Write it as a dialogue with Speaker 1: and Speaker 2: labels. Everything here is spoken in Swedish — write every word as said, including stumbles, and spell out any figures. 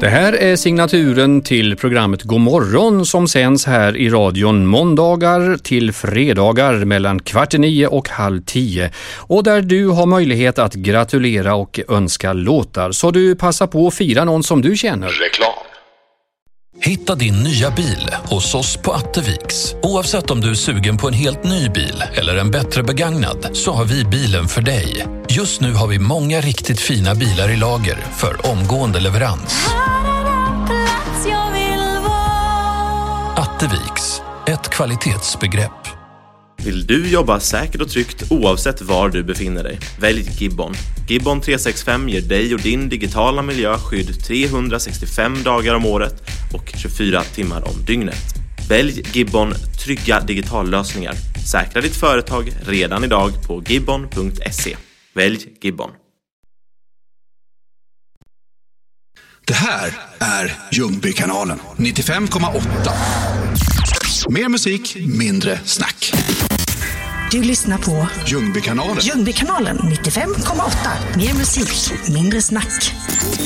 Speaker 1: Det här är signaturen till programmet God morgon som sänds här i radion måndagar till fredagar mellan kvart i nio och halv tio. Och där du har möjlighet att gratulera och önska låtar. Så du passar på att fira någon som du känner.
Speaker 2: Reklam.
Speaker 3: Hitta din nya bil hos oss på Atteviks. Oavsett om du är sugen på en helt ny bil eller en bättre begagnad, så har vi bilen för dig. Just nu har vi många riktigt fina bilar i lager för omgående leverans. Atteviks, ett kvalitetsbegrepp.
Speaker 4: Vill du jobba säkert och tryggt oavsett var du befinner dig? Välj Gibbon. Gibbon tre sextiofem ger dig och din digitala miljö skydd trehundrasextiofem dagar om året och tjugofyra timmar om dygnet. Välj Gibbon trygga digitallösningar. Säkra ditt företag redan idag på gibbon punkt se. Välj Gibbon.
Speaker 5: Det här är Ljungbykanalen nittiofem komma åtta. Mer musik, mindre snack.
Speaker 6: Du lyssnar på
Speaker 5: Ljungbykanalen.
Speaker 6: Ljungbykanalen nittiofem komma åtta. Mer musik, mindre snack.